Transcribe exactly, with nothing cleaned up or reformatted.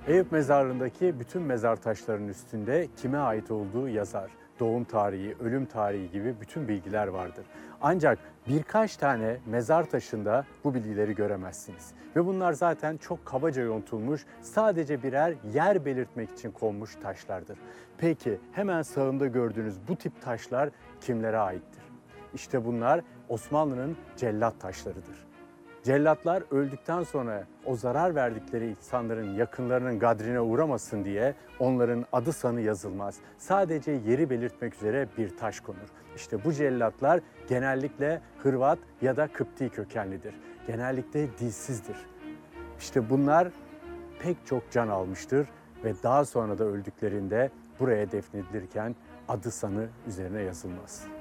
Eyüp mezarlığındaki bütün mezar taşlarının üstünde kime ait olduğu yazar. Doğum tarihi, ölüm tarihi gibi bütün bilgiler vardır. Ancak birkaç tane mezar taşında bu bilgileri göremezsiniz. Ve bunlar zaten çok kabaca yontulmuş, sadece birer yer belirtmek için konmuş taşlardır. Peki hemen sağımda gördüğünüz bu tip taşlar kimlere aittir? İşte bunlar Osmanlı'nın cellat taşlarıdır. Cellatlar öldükten sonra o zarar verdikleri insanların yakınlarının gadrine uğramasın diye onların adı sanı yazılmaz. Sadece yeri belirtmek üzere bir taş konur. İşte bu cellatlar genellikle Hırvat ya da Kıpti kökenlidir. Genellikle dilsizdir. İşte bunlar pek çok can almıştır ve daha sonra da öldüklerinde buraya defnedilirken adı sanı üzerine yazılmaz.